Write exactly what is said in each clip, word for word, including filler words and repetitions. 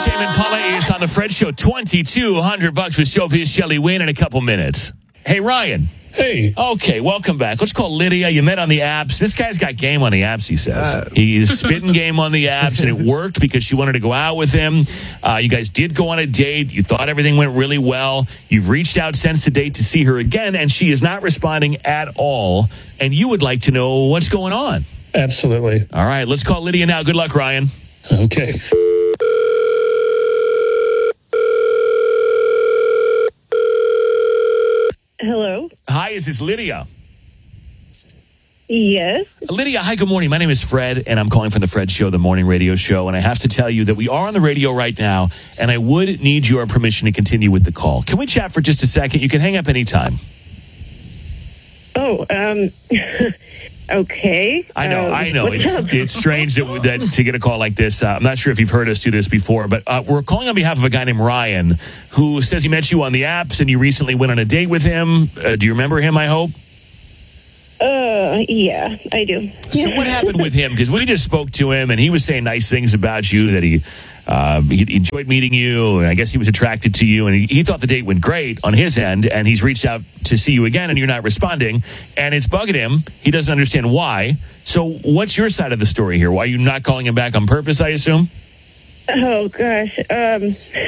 Tame Impala is on the Fred Show. twenty-two hundred bucks with Sophie Shelley Wynn in a couple minutes. Hey, Ryan. Hey. Okay, welcome back. Let's call Lydia. You met on the apps. This guy's got game on the apps, he says. Uh, He's spitting game on the apps, and it worked because she wanted to go out with him. Uh, you guys did go on a date. You thought everything went really well. You've reached out since the date to see her again, and she is not responding at all. And you would like to know what's going on. Absolutely. All right, let's call Lydia now. Good luck, Ryan. Okay. Hello. Hi, is this Lydia? Yes. Lydia, hi, good morning. My name is Fred, and I'm calling from the Fred Show, the morning radio show. And I have to tell you that we are on the radio right now, and I would need your permission to continue with the call. Can we chat for just a second? You can hang up anytime. Oh, um, okay. I know, um, I know. It's up? it's strange that, that to get a call like this. Uh, I'm not sure if you've heard us do this before, but uh, we're calling on behalf of a guy named Ryan, who says he met you on the apps, and you recently went on a date with him. Uh, do you remember him, I hope? Uh, yeah, I do. So what happened with him? Because we just spoke to him, and he was saying nice things about you, that he, uh, he enjoyed meeting you, and I guess he was attracted to you, and he, he thought the date went great on his end, and he's reached out to see you again, and you're not responding, and it's bugging him. He doesn't understand why. So what's your side of the story here? Why are you not calling him back on purpose, I assume? Oh, gosh. Um,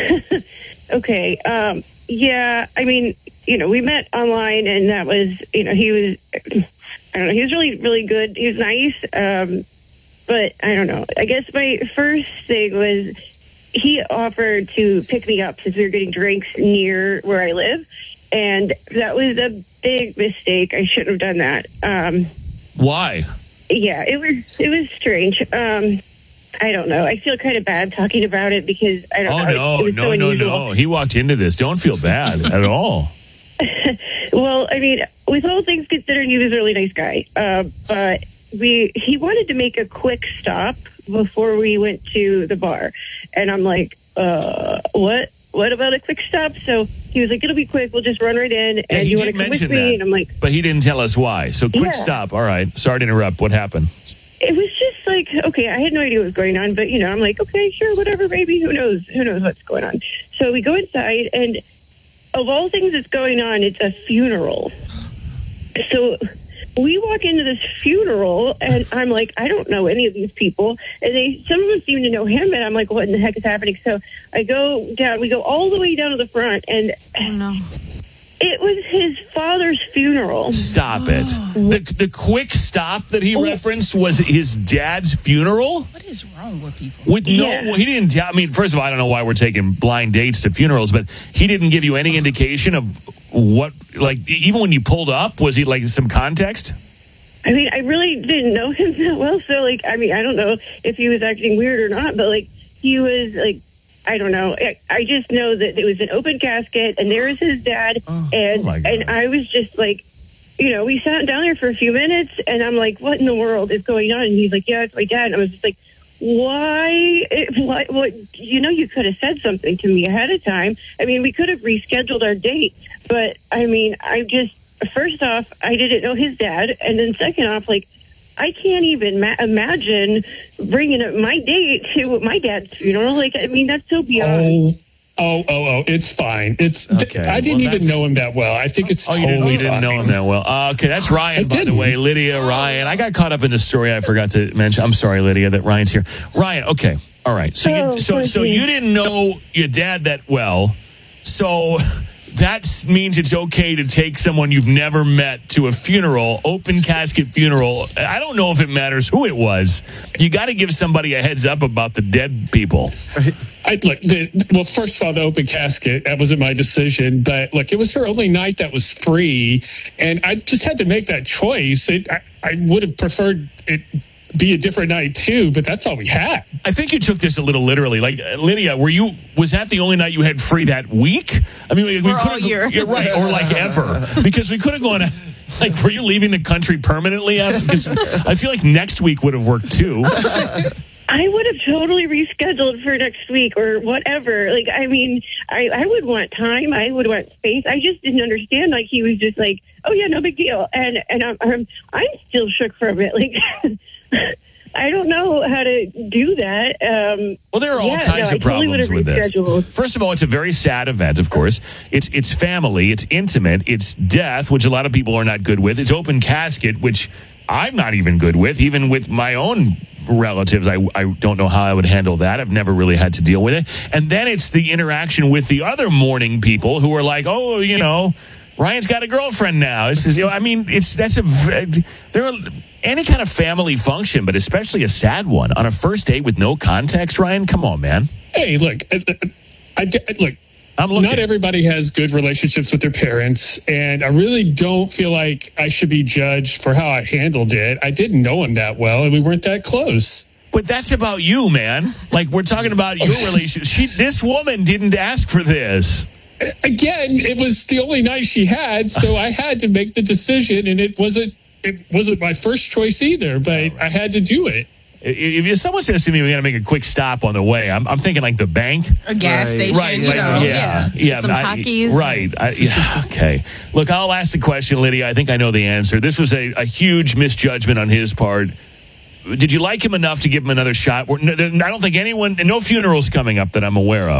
okay. Um, yeah, I mean, you know, we met online, and that was, you know, he was... I don't know. He was really, really good. He was nice. Um, but I don't know. I guess my first thing was he offered to pick me up since we were getting drinks near where I live. And that was a big mistake. I shouldn't have done that. Um, Why? Yeah, it was, it was strange. Um, I don't know. I feel kind of bad talking about it because I don't oh, know. Oh, no, it was no, so no, unusual. no. He walked into this. Don't feel bad at all. Well, I mean, with all things considered, he was a really nice guy. Uh, but we he wanted to make a quick stop before we went to the bar. And I'm like, uh, what? What about a quick stop? So he was like, it'll be quick. We'll just run right in. And yeah, he you did want to come with mention me? that, and I'm like, but he didn't tell us why. So quick yeah. stop. All right. Sorry to interrupt. What happened? It was just like, okay, I had no idea what was going on. But, you know, I'm like, okay, sure, whatever, baby. Who knows? Who knows what's going on? So we go inside, and of all things that's going on, it's a funeral. So we walk into this funeral, and I'm like, I don't know any of these people. And they, some of them seem to know him, and I'm like, what in the heck is happening? So I go down, we go all the way down to the front, and oh, no. It was his father's funeral. Stop it. The, the quick stop that he oh. referenced was his dad's funeral? What is wrong with people? With no, yeah. he didn't tell, I mean, first of all, I don't know why we're taking blind dates to funerals, but he didn't give you any indication of what, like, even when you pulled up, was he, like, some context? I mean, I really didn't know him that well, so, like, I mean, I don't know if he was acting weird or not, but, like, he was, like, I don't know. I, I just know that it was an open casket, and there was his dad, oh, and oh and I was just like, you know, we sat down there for a few minutes, and I'm like, what in the world is going on? And he's like, yeah, it's my dad. And I was just like, why? It, what, what? You know, you could have said something to me ahead of time. I mean, we could have rescheduled our date, but I mean, I just, first off, I didn't know his dad, and then second off, like, I can't even ma- imagine bringing up my date to my dad's funeral. Like, I mean, that's so beyond. Oh, oh, oh, oh it's fine. It's. Okay. I didn't well, even know him that well. I think it's oh, totally you didn't, you didn't fine. know him that well. Uh, okay, that's Ryan, I by didn't. the way. Lydia, Ryan. I got caught up in the story. I forgot to mention. I'm sorry, Lydia, that Ryan's here. Ryan, okay. All right. So, Oh, you, so, so you. you didn't know your dad that well. So that means it's okay to take someone you've never met to a funeral, open casket funeral. I don't know if it matters who it was. You got to give somebody a heads up about the dead people. I look. The, well, first of all, the open casket, that wasn't my decision. But look, it was her only night that was free, and I just had to make that choice. It, I, I would have preferred it be a different night too, but that's all we had. I think you took this a little literally. Like, uh, Lydia, were you? Was that the only night you had free that week? I mean, we, we Or could all year. You're right, or like ever, because we could have gone. Like, were you leaving the country permanently? Because I feel like next week would have worked too. I would have totally rescheduled for next week or whatever. Like, I mean, I, I would want time. I would want space. I just didn't understand. Like, he was just like, oh, yeah, no big deal. And and I'm, I'm, I'm still shook from it. Like, I don't know how to do that. Um, Well, there are all yeah, kinds no, of I totally problems with this. rescheduled. First of all, it's a very sad event, of course. It's it's family, it's intimate, it's death, which a lot of people are not good with. It's open casket, which I'm not even good with, even with my own relatives. I, I don't know how I would handle that. I've never really had to deal with it. And then it's the interaction with the other mourning people who are like, oh, you know, Ryan's got a girlfriend now. This is, you know, I mean, it's that's a there are any kind of family function, but especially a sad one on a first date with no context. Ryan, come on, man. Hey, look, I, I, I look. I'm looking. Not everybody has good relationships with their parents, and I really don't feel like I should be judged for how I handled it. I didn't know him that well, and we weren't that close. But that's about you, man. Like, we're talking about your relationship. She, this woman didn't ask for this. Again, it was the only night she had, so I had to make the decision, and it wasn't it wasn't my first choice either, but I had to do it. If, if someone says to me, we got to make a quick stop on the way, I'm, I'm thinking like the bank. A gas Right. station, Right, you like, know. yeah, yeah, Some I- Takis. right. I, yeah, okay. Look, I'll ask the question, Lydia. I think I know the answer. This was a, a huge misjudgment on his part. Did you like him enough to give him another shot? I don't think anyone, no funeral's coming up that I'm aware of.